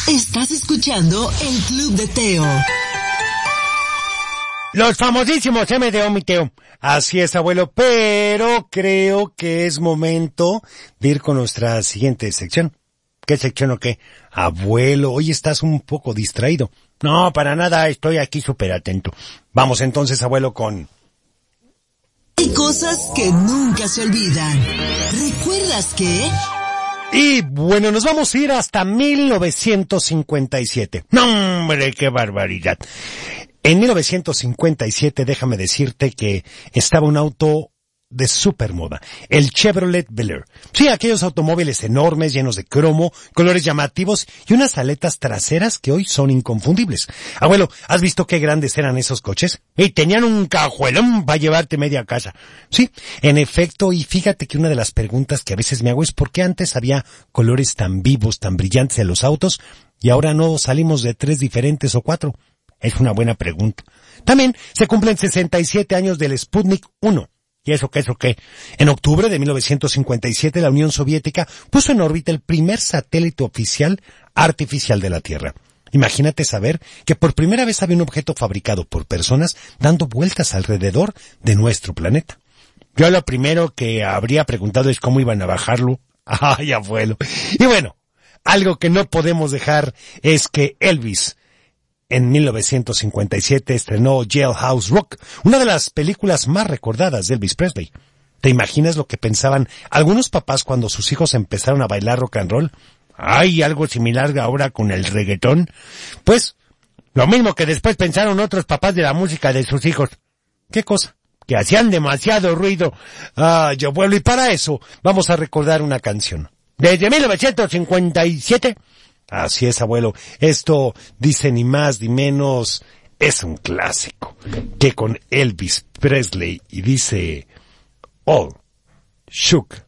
Estás escuchando el Club de Teo. Los famosísimos MDO, mi Teo. Así es, abuelo, pero creo que es momento de ir con nuestra siguiente sección. ¿Qué sección o qué? Abuelo, hoy estás un poco distraído. No, para nada, estoy aquí súper atento. Vamos entonces, abuelo, con... Hay cosas que nunca se olvidan. ¿Recuerdas qué? Y bueno, nos vamos a ir hasta 1957. ¡No, hombre, qué barbaridad! En 1957, déjame decirte que estaba un auto de supermoda, el Chevrolet Bel Air. Sí, aquellos automóviles enormes, llenos de cromo, colores llamativos y unas aletas traseras que hoy son inconfundibles. Abuelo, ¿has visto qué grandes eran esos coches? Y tenían un cajuelón para llevarte media casa. Sí, en efecto, y fíjate que una de las preguntas que a veces me hago es ¿por qué antes había colores tan vivos, tan brillantes en los autos y ahora no salimos de 3 diferentes o 4? Es una buena pregunta. También se cumplen 67 años del Sputnik 1. ¿Y eso qué? En octubre de 1957 la Unión Soviética puso en órbita el primer satélite oficial artificial de la Tierra. Imagínate saber que por primera vez había un objeto fabricado por personas dando vueltas alrededor de nuestro planeta. Yo lo primero que habría preguntado es cómo iban a bajarlo. ¡Ay, abuelo! Y bueno, algo que no podemos dejar es que Elvis en 1957 estrenó Jailhouse Rock, una de las películas más recordadas de Elvis Presley. ¿Te imaginas lo que pensaban algunos papás cuando sus hijos empezaron a bailar rock and roll? ¿Hay algo similar ahora con el reggaetón? Pues, lo mismo que después pensaron otros papás de la música de sus hijos. ¿Qué cosa? Que hacían demasiado ruido. Ay, abuelo, y para eso vamos a recordar una canción. Desde 1957... Así es, abuelo. Esto dice ni más ni menos, es un clásico, que con Elvis Presley, y dice All Shook